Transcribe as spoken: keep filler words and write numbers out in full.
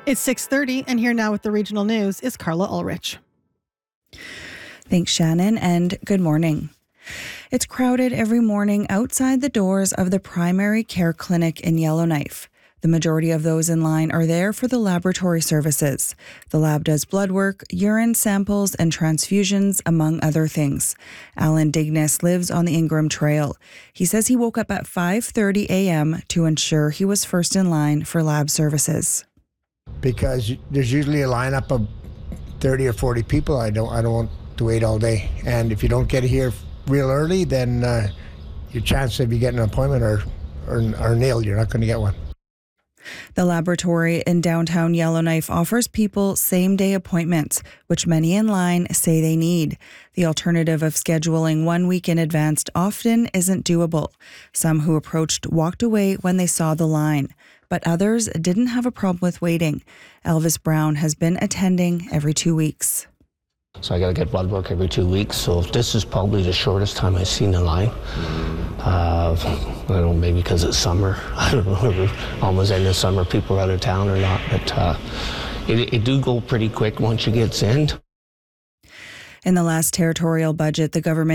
It's six thirty, and here now with the regional news is Carla Ulrich. Thanks, Shannon, and good morning. It's crowded every morning outside the doors of the primary care clinic in Yellowknife. The majority of those in line are there for the laboratory services. The lab does blood work, urine samples, and transfusions, among other things. Alan Dignes lives on the Ingram Trail. He says he woke up at five thirty a.m. to ensure he was first in line for lab services. Because there's usually a lineup of thirty or forty people. I don't I don't want to wait all day. And if you don't get here real early, then uh, your chance of you getting an appointment are, are, are nil. You're not going to get one. The laboratory in downtown Yellowknife offers people same-day appointments, which many in line say they need. The alternative of scheduling one week in advance often isn't doable. Some who approached walked away when they saw the line, but others didn't have a problem with waiting. Elvis Brown has been attending every two weeks. So I got to get blood work every two weeks. So this is probably the shortest time I've seen a line. Uh, I don't know, maybe because it's summer. I don't know, almost end of summer, people are out of town or not. But uh, it, it do go pretty quick once you get in. In the last territorial budget, the government